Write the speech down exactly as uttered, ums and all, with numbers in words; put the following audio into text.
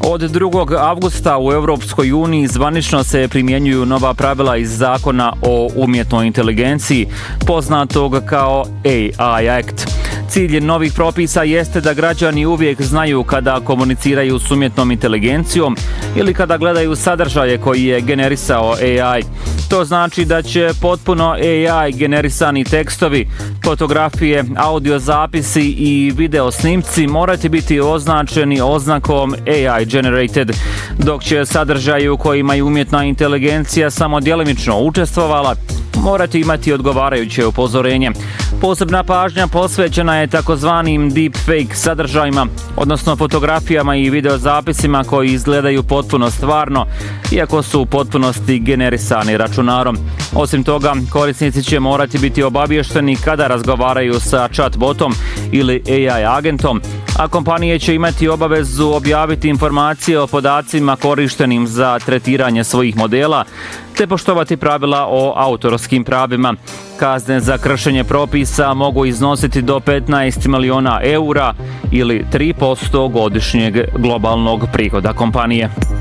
Od drugog avgusta u Europskoj uniji zvanično se primjenjuju nova pravila iz zakona o umjetnoj inteligenciji, poznatog kao A I Act. Cilj novih propisa jeste da građani uvijek znaju kada komuniciraju s umjetnom inteligencijom ili kada gledaju sadržaje koji je generisao A I. To znači da će potpuno A I generisani tekstovi, fotografije, audio zapisi i video snimci morati biti označeni oznakom A I generated, dok će sadržaji u kojima je umjetna inteligencija samo djelimično učestvovala morati imati odgovarajuće upozorenje. Posebna pažnja posvećena je takozvanim deepfake sadržajima, odnosno fotografijama i videozapisima koji izgledaju potpuno stvarno, iako su u potpunosti generisani računarom. Osim toga, korisnici će morati biti obavješteni kada razgovaraju sa chatbotom ili A I agentom, a kompanije će imati obavezu objaviti informacije o podacima korištenim za tretiranje svojih modela, te poštovati pravila o autorskim pravima. Kazne za kršenje propisa mogu iznositi do petnaest miliona eura ili tri posto godišnjeg globalnog prihoda kompanije.